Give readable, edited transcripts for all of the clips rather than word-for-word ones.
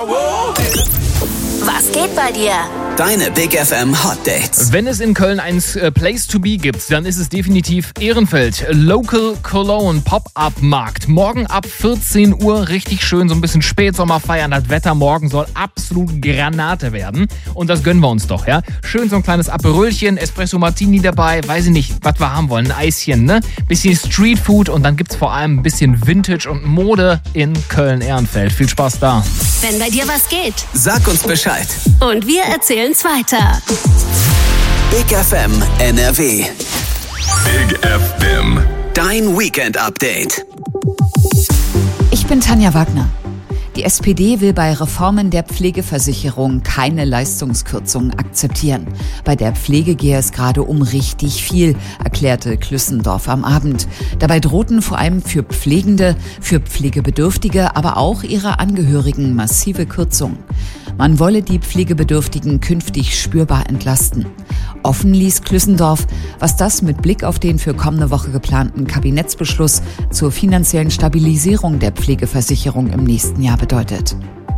Was geht bei dir? Deine Big FM Hot Dates. Wenn es in Köln ein Place to be gibt, dann ist es definitiv Ehrenfeld. Local Cologne Pop-Up-Markt. Morgen ab 14 Uhr richtig schön, so ein bisschen Spätsommer feiern. Das Wetter morgen soll absolut Granate werden. Und das gönnen wir uns doch, ja? Schön so ein kleines Aperölchen, Espresso Martini dabei, weiß ich nicht, was wir haben wollen. Ein Eischen, ne? Bisschen Streetfood und dann gibt's vor allem ein bisschen Vintage und Mode in Köln-Ehrenfeld. Viel Spaß da. Wenn bei dir was geht. Sag uns Bescheid. Und wir erzählen's weiter. Big FM NRW. Big FM. Dein Weekend-Update. Ich bin Tanja Wagner. Die SPD will bei Reformen der Pflegeversicherung keine Leistungskürzungen akzeptieren. Bei der Pflege gehe es gerade um richtig viel, erklärte Klüssendorf am Abend. Dabei drohten vor allem für Pflegende, für Pflegebedürftige, aber auch ihre Angehörigen massive Kürzungen. Man wolle die Pflegebedürftigen künftig spürbar entlasten. Offen ließ Klüssendorf, was das mit Blick auf den für kommende Woche geplanten Kabinettsbeschluss zur finanziellen Stabilisierung der Pflegeversicherung im nächsten Jahr bedeutet.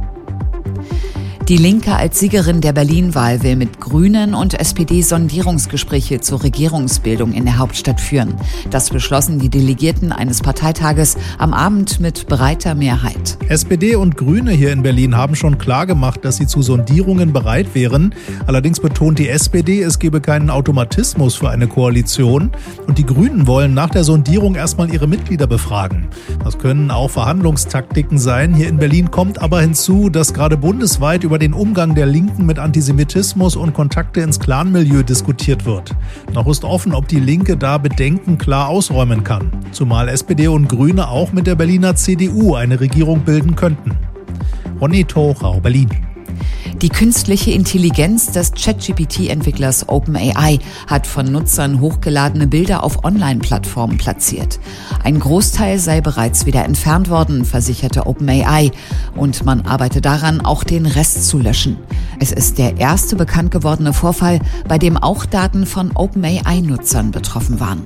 Die Linke als Siegerin der Berlin-Wahl will mit Grünen und SPD Sondierungsgespräche zur Regierungsbildung in der Hauptstadt führen. Das beschlossen die Delegierten eines Parteitages am Abend mit breiter Mehrheit. SPD und Grüne hier in Berlin haben schon klargemacht, dass sie zu Sondierungen bereit wären. Allerdings betont die SPD, es gebe keinen Automatismus für eine Koalition. Und die Grünen wollen nach der Sondierung erstmal ihre Mitglieder befragen. Das können auch Verhandlungstaktiken sein. Hier in Berlin kommt aber hinzu, dass gerade bundesweit über den Umgang der Linken mit Antisemitismus und Kontakte ins Clanmilieu diskutiert wird. Noch ist offen, ob die Linke da Bedenken klar ausräumen kann. Zumal SPD und Grüne auch mit der Berliner CDU eine Regierung bilden könnten. Ronny Thorau, Berlin. Die künstliche Intelligenz des ChatGPT-Entwicklers OpenAI hat von Nutzern hochgeladene Bilder auf Online-Plattformen platziert. Ein Großteil sei bereits wieder entfernt worden, versicherte OpenAI. Und man arbeite daran, auch den Rest zu löschen. Es ist der erste bekannt gewordene Vorfall, bei dem auch Daten von OpenAI-Nutzern betroffen waren.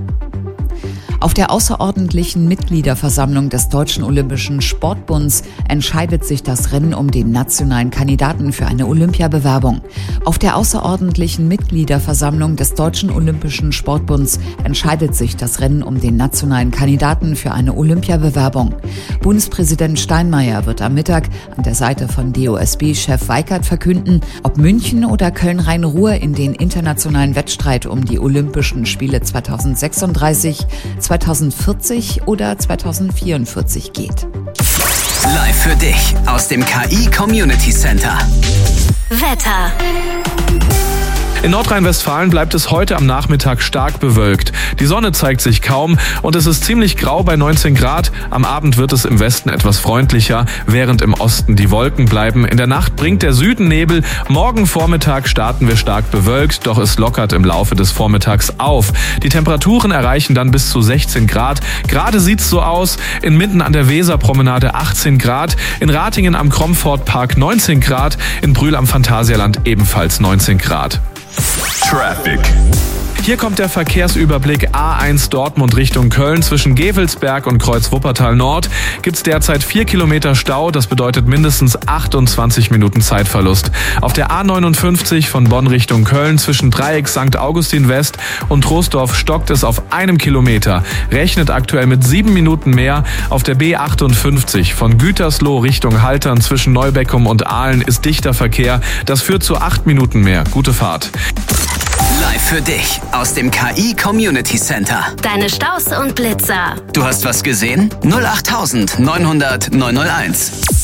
Auf der außerordentlichen Mitgliederversammlung des Deutschen Olympischen Sportbunds entscheidet sich das Rennen um den nationalen Kandidaten für eine Olympiabewerbung. Auf der außerordentlichen Mitgliederversammlung des Deutschen Olympischen Sportbunds entscheidet sich das Rennen um den nationalen Kandidaten für eine Olympiabewerbung. Bundespräsident Steinmeier wird am Mittag an der Seite von DOSB-Chef Weikert verkünden, ob München oder Köln-Rhein-Ruhr in den internationalen Wettstreit um die Olympischen Spiele 2036, 2040 oder 2044 geht. Live für dich aus dem KI Community Center. Wetter. In Nordrhein-Westfalen bleibt es heute am Nachmittag stark bewölkt. Die Sonne zeigt sich kaum und es ist ziemlich grau bei 19 Grad. Am Abend wird es im Westen etwas freundlicher, während im Osten die Wolken bleiben. In der Nacht bringt der Süden Nebel. Morgen Vormittag starten wir stark bewölkt, doch es lockert im Laufe des Vormittags auf. Die Temperaturen erreichen dann bis zu 16 Grad. Gerade sieht's so aus. Inmitten an der Weserpromenade 18 Grad. In Ratingen am Kromford-Park 19 Grad. In Brühl am Phantasialand ebenfalls 19 Grad. Traffic. Hier kommt der Verkehrsüberblick A1 Dortmund Richtung Köln. Zwischen Gevelsberg und Kreuz Wuppertal Nord gibt's derzeit 4 Kilometer Stau. Das bedeutet mindestens 28 Minuten Zeitverlust. Auf der A59 von Bonn Richtung Köln zwischen Dreieck St. Augustin West und Troisdorf stockt es auf 1 Kilometer. Rechnet aktuell mit 7 Minuten mehr. Auf der B58 von Gütersloh Richtung Haltern zwischen Neubeckum und Aalen ist dichter Verkehr. Das führt zu 8 Minuten mehr. Gute Fahrt. Live für dich aus dem KI Community Center. Deine Staus und Blitzer. Du hast was gesehen? 08900 901.